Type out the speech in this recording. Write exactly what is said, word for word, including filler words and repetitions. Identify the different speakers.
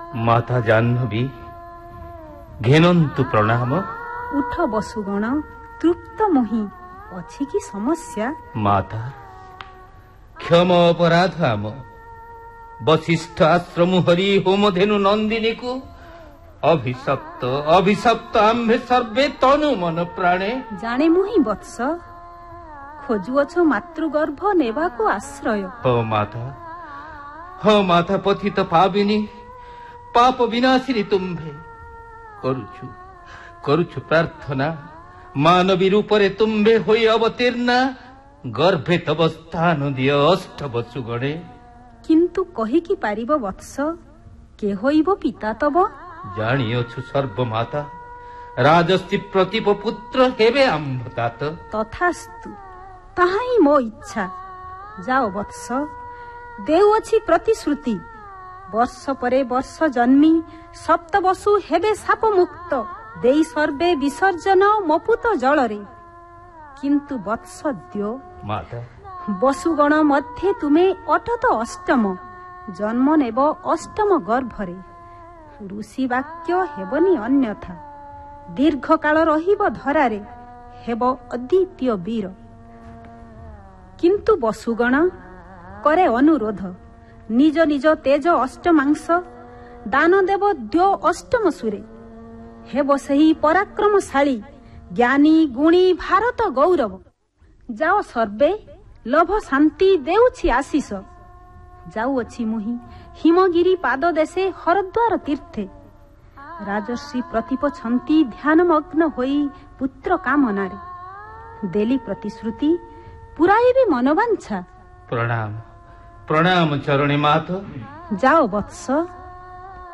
Speaker 1: माता जाह्नवी घेनन्तु प्रणाम।
Speaker 2: उठ बसुगण तृप्त मोहि अछि कि समस्या?
Speaker 1: माता क्षम अपराध आम वशिष्ठ आश्रम हरि होमधेनु नंदिनी को अभिशप्त अभिशप्त आम्भे सर्वे तनु मन प्राणे।
Speaker 2: जाने मुहि वत्स खोजुअछ मातृगर्भ नेबाको आश्रय।
Speaker 1: हो माता हो माता पतित पाविनी पाप विनाशिनी तुम्भे करुछु करुछु प्रार्थना मानवी रूपरे तुम्भे होई अवतीर्णा गर्भे तब स्थान दिय अष्ट वसुगणे।
Speaker 2: किंतु कहि कि पारिब वत्स के होइब पिता तब?
Speaker 1: जानियछु सर्वमाता राजस्ति प्रतिप पुत्र हेबे आम्भतात।
Speaker 2: तथास्तु ताहाई मो इच्छा। जाओ वत्स देउअछि प्रतिश्रुति वर्ष परे वर्ष जन्मी सप्त वसु हेबे साप मुक्त देई सर्वे विसर्जन मपुत जलरे। किंतु वत्सद्यो
Speaker 1: माता
Speaker 2: वसुगण मध्ये तुमे अटत अष्टम जन्म नेब अष्टम गर्भरे। ऋषि वाक्य हेबनी अन्यथा दीर्घ काल रहिब धरारे हेब अद्वितीय वीर। किंतु वसुगण करे अनुरोध निज निज तेज अष्टमांश दान देव द्यो अष्टम सुरे हेब सही पराक्रमशाली ज्ञानी गुणी भारत गौरव। जाओ सर्वे लभ शांति देउछि आशीष। जाउअछि मुहि हिमगिरी पाद देशे हरद्वार तीर्थे राजर्षि प्रतिप छंती ध्यानमग्न होई पुत्र कामनारे। देली प्रतिश्रुति पुराइबे मनवांछा।
Speaker 1: प्रणाम प्रणाम चरणे माता।
Speaker 2: जाओ वत्स